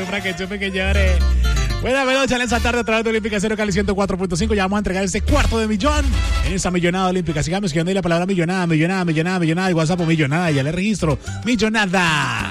sufra, que chupe, que llore. Buena noche, esta tarde a través de Olímpica Cero Cali 104.5. Ya vamos a entregar ese $250,000 en esa millonada olímpica. Sigamos escribiendo ahí la palabra millonada, millonada, millonada, millonada. Y WhatsApp millonada, ya le registro. Millonada.